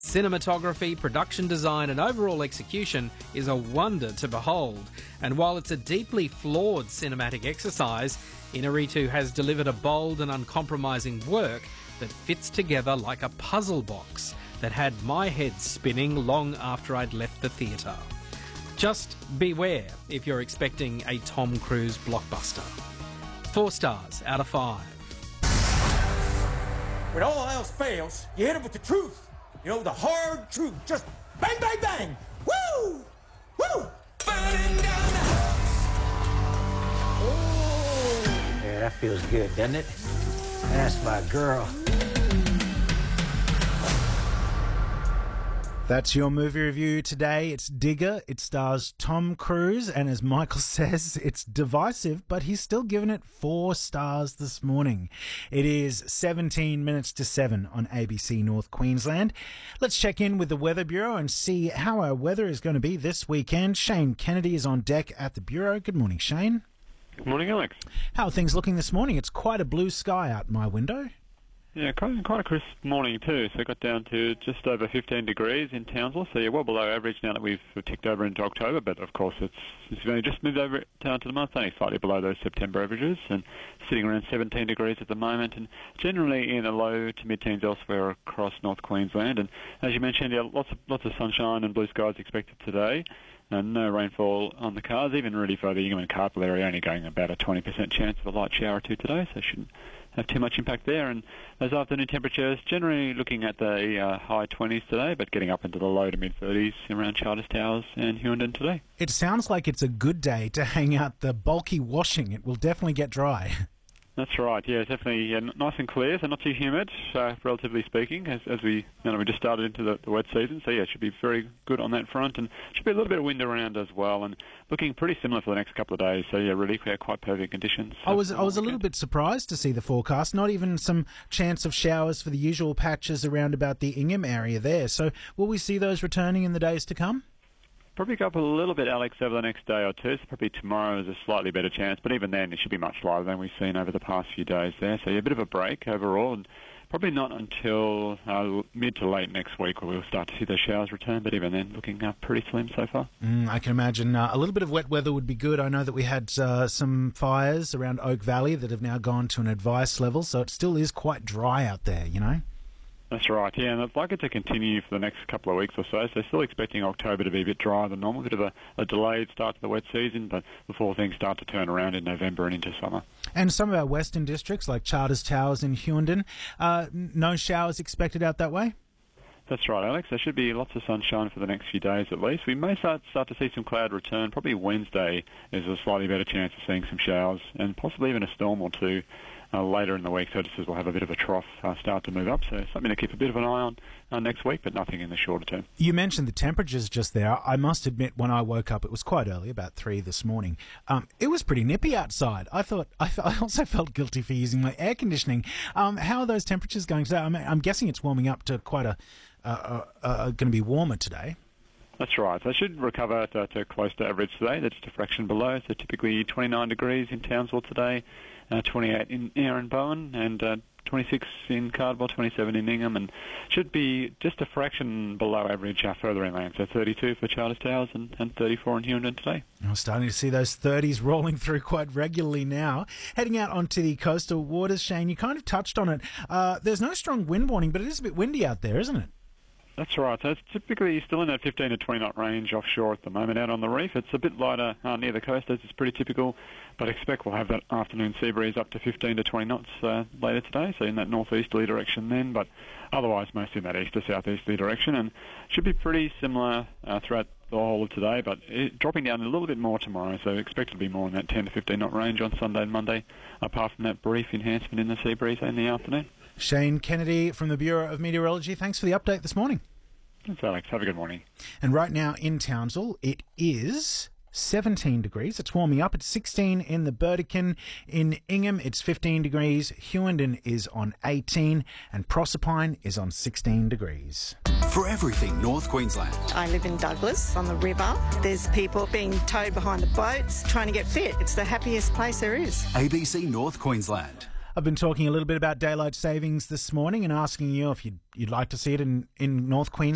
Cinematography, production design and overall execution is a wonder to behold. And while it's a deeply flawed cinematic exercise, Inarritu has delivered a bold and uncompromising work that fits together like a puzzle box that had my head spinning long after I'd left the theatre. Just beware if you're expecting a Tom Cruise blockbuster. 4 stars out of 5. When all else fails, you hit it with the truth. You know, the hard truth. Just bang, bang, bang. Woo! Woo! Burning down the house. Oh. Yeah, that feels good, doesn't it? That's my girl. That's your movie review today. It's Digger. It stars Tom Cruise, and as Michael says, it's divisive, but he's still given it 4 stars this morning. It is 17 minutes to 7 on ABC North Queensland. Let's check in with the Weather Bureau and see how our weather is going to be this weekend. Shane Kennedy is on deck at the Bureau. Good morning, Shane. Good morning, Alex. How are things looking this morning? It's quite a blue sky out my window. Yeah, quite a crisp morning too. So it got down to just over 15 degrees in Townsville. So you're well below average now that we've ticked over into October. But of course, it's only just moved over down to the month, only slightly below those September averages, and sitting around 17 degrees at the moment, and generally in the low to mid-teens elsewhere across North Queensland. And as you mentioned, yeah, lots of sunshine and blue skies expected today. And no rainfall on the cards, even really for the Ingham and Carpel area, only going about a 20% chance of a light shower or two today, so it shouldn't have too much impact there. And those afternoon temperatures generally looking at the high 20s today, but getting up into the low to mid-30s around Charters Towers and Hughenden today. It sounds like it's a good day to hang out the bulky washing. It will definitely get dry. That's right, yeah, it's definitely nice and clear, so not too humid, relatively speaking, as we just started into the wet season. So yeah, it should be very good on that front, and should be a little bit of wind around as well, and looking pretty similar for the next couple of days. So yeah, really quite perfect conditions. I was a little bit surprised to see the forecast. Not even some chance of showers for the usual patches around about the Ingham area there. So will we see those returning in the days to come? Probably go up a little bit, Alex, over the next day or two. So probably tomorrow is a slightly better chance, but even then it should be much lighter than we've seen over the past few days there. So yeah, a bit of a break overall, and probably not until mid to late next week where we'll start to see those showers return, but even then looking pretty slim so far. I can imagine a little bit of wet weather would be good. I know that we had some fires around Oak Valley that have now gone to an advice level, so it still is quite dry out there, you know? That's right, yeah, and I'd like it to continue for the next couple of weeks or so. So still expecting October to be a bit drier than normal, a bit of a delayed start to the wet season, but before things start to turn around in November and into summer. And some of our western districts, like Charters Towers and Hughenden, no showers expected out that way? That's right, Alex. There should be lots of sunshine for the next few days at least. We may start to see some cloud return. Probably Wednesday is a slightly better chance of seeing some showers and possibly even a storm or two later in the week. So just as we'll have a bit of a trough start to move up. So something to keep a bit of an eye on next week, but nothing in the shorter term. You mentioned the temperatures just there. I must admit, when I woke up, it was quite early, about 3 this morning. It was pretty nippy outside. I also felt guilty for using my air conditioning. How are those temperatures going today? I'm guessing it's warming up to quite going to be warmer today. That's right. So it should recover to close to average today. That's just a fraction below. So typically 29 degrees in Townsville today, 28 in Aaron-Bowen, and 26 in Cardwell, 27 in Ingham, and should be just a fraction below average further inland. So 32 for Charters Towers and 34 in Hughenden today. I'm starting to see those 30s rolling through quite regularly now. Heading out onto the coastal waters, Shane, you kind of touched on it. There's no strong wind warning, but it is a bit windy out there, isn't it? That's right. So it's typically still in that 15 to 20 knot range offshore at the moment out on the reef. It's a bit lighter near the coast, as is pretty typical, but I expect we'll have that afternoon sea breeze up to 15 to 20 knots later today, so in that northeasterly direction then, but otherwise mostly in that east to southeasterly direction, and should be pretty similar throughout the whole of today, but dropping down a little bit more tomorrow, so expect it to be more in that 10 to 15 knot range on Sunday and Monday, apart from that brief enhancement in the sea breeze in the afternoon. Shane Kennedy from the Bureau of Meteorology, thanks for the update this morning. Thanks, Alex. Have a good morning. And right now in Townsville, it is 17 degrees. It's warming up. It's 16 in the Burdekin. In Ingham, it's 15 degrees. Hughenden is on 18, and Proserpine is on 16 degrees. For everything North Queensland. I live in Douglas on the river. There's people being towed behind the boats trying to get fit. It's the happiest place there is. ABC North Queensland. I've been talking a little bit about daylight savings this morning and asking you if you'd like to see it in North Queensland.